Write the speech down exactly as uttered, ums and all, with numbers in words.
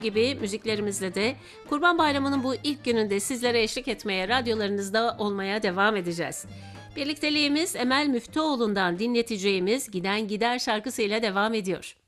gibi müziklerimizle de Kurban Bayramı'nın bu ilk gününde sizlere eşlik etmeye, radyolarınızda olmaya devam edeceğiz. Birlikteliğimiz Emel Müftüoğlu'ndan dinleteceğimiz Giden Gider şarkısıyla devam ediyor.